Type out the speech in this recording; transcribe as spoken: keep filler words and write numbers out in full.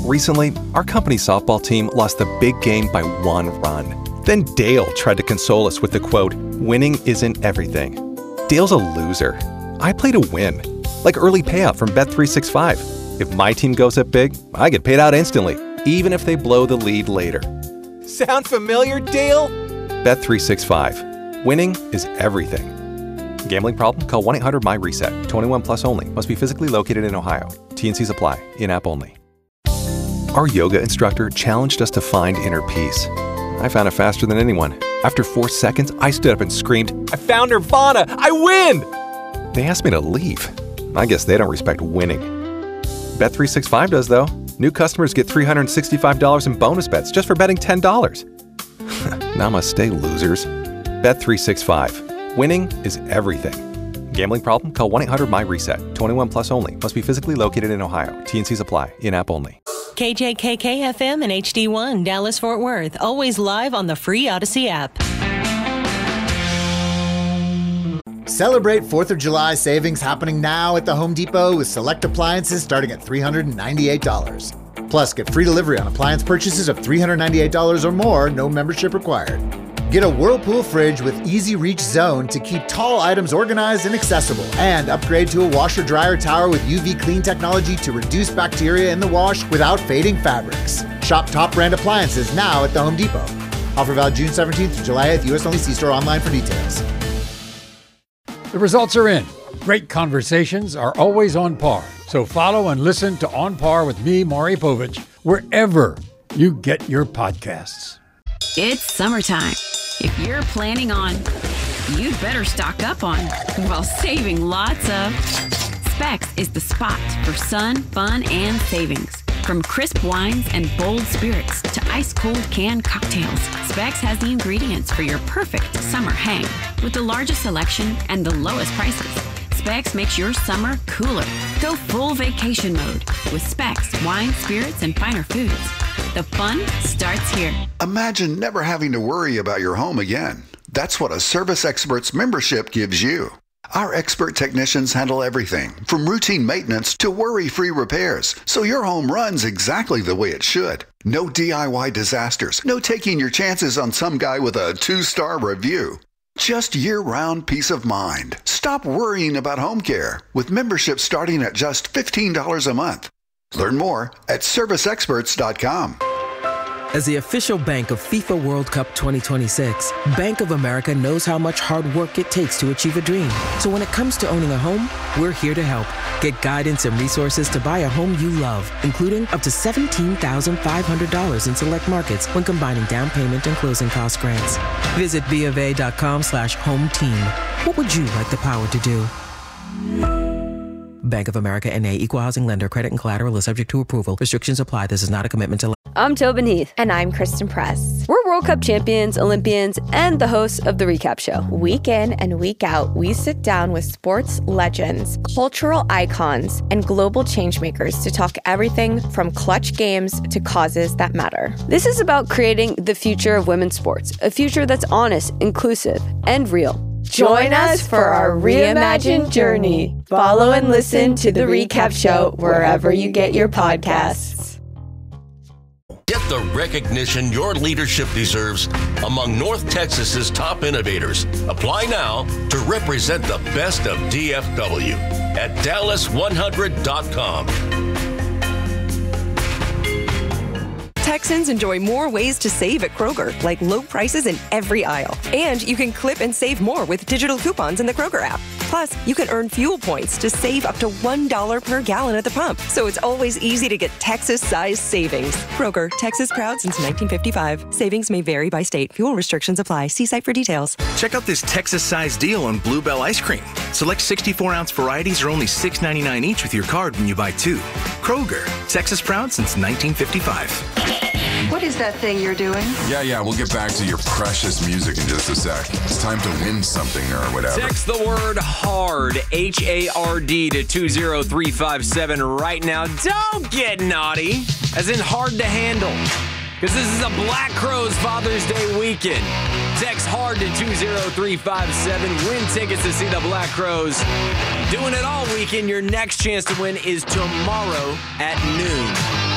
Recently, our company's softball team lost the big game by one run. Then Dale tried to console us with the quote, "Winning isn't everything." Dale's a loser. I play to win. Like early payout from Bet three sixty-five. If my team goes up big, I get paid out instantly, even if they blow the lead later. Sound familiar, Dale? Bet three sixty-five. Winning is everything. Gambling problem? Call one eight hundred M Y reset. twenty-one plus only. Must be physically located in Ohio. T and Cs apply. In-app only. Our yoga instructor challenged us to find inner peace. I found it faster than anyone. After four seconds, I stood up and screamed, "I found Nirvana! I win!" They asked me to leave. I guess they don't respect winning. Bet three sixty-five does, though. New customers get three hundred sixty-five dollars in bonus bets just for betting ten dollars. Namaste, losers. Bet three sixty-five. Winning is everything. Gambling problem? Call one eight hundred M Y reset. twenty-one plus only. Must be physically located in Ohio. T and Cs apply. In-app only. K J K K F M and H D one, Dallas-Fort Worth. Always live on the free Odyssey app. Celebrate fourth of July savings happening now at the Home Depot with select appliances starting at three hundred ninety-eight dollars. Plus, get free delivery on appliance purchases of three hundred ninety-eight dollars or more, no membership required. Get a Whirlpool fridge with Easy Reach Zone to keep tall items organized and accessible. And upgrade to a washer-dryer tower with U V clean technology to reduce bacteria in the wash without fading fabrics. Shop top brand appliances now at the Home Depot. Offer valid June seventeenth to July eighth. U S only. See store online for details. The results are in. Great conversations are always on par. So follow and listen to On Par with me, Maury Povich, wherever you get your podcasts. It's summertime. If you're planning on, you'd better stock up on while saving lots of. Specs is the spot for sun, fun, and savings. From crisp wines and bold spirits to ice-cold canned cocktails, Specs has the ingredients for your perfect summer hang. With the largest selection and the lowest prices, Specs makes your summer cooler. Go full vacation mode with Specs, wine, spirits, and finer foods. The fun starts here. Imagine never having to worry about your home again. That's what a Service Experts membership gives you. Our expert technicians handle everything from routine maintenance to worry-free repairs, so your home runs exactly the way it should. No D I Y disasters, no taking your chances on some guy with a two-star review. Just year-round peace of mind. Stop worrying about home care with membership starting at just fifteen dollars a month. Learn more at service experts dot com. As the official bank of FIFA World Cup twenty twenty-six, Bank of America knows how much hard work it takes to achieve a dream. So when it comes to owning a home, we're here to help. Get guidance and resources to buy a home you love, including up to seventeen thousand five hundred dollars in select markets when combining down payment and closing cost grants. Visit bofa.com slash home team. What would you like the power to do? Bank of America N A, Equal Housing Lender. Credit and collateral is subject to approval. Restrictions apply. This is not a commitment to... I'm Tobin Heath. And I'm Kristen Press. We're World Cup champions, Olympians, and the hosts of The Recap Show. Week in and week out, we sit down with sports legends, cultural icons, and global changemakers to talk everything from clutch games to causes that matter. This is about creating the future of women's sports, a future that's honest, inclusive, and real. Join us for our reimagined journey. Follow and listen to The Recap Show wherever you get your podcasts. Get the recognition your leadership deserves among North Texas's top innovators. Apply now to represent the best of D F W at dallas one hundred dot com. Texans enjoy more ways to save at Kroger, like low prices in every aisle. And you can clip and save more with digital coupons in the Kroger app. Plus, you can earn fuel points to save up to one dollar per gallon at the pump. So it's always easy to get Texas-sized savings. Kroger, Texas proud since nineteen fifty-five. Savings may vary by state. Fuel restrictions apply. See site for details. Check out this Texas-sized deal on Bluebell ice cream. Select sixty-four ounce varieties are only six ninety-nine each with your card when you buy two. Kroger, Texas proud since nineteen fifty-five. What is that thing you're doing? Yeah, yeah, we'll get back to your precious music in just a sec. It's time to win something or whatever. Text the word HARD, H A R D, to two zero three five seven right now. Don't get naughty, as in hard to handle, because this is a Black Crowes Father's Day weekend. Text HARD to two zero three five seven. Win tickets to see the Black Crowes. Doing it all weekend. Your next chance to win is tomorrow at noon.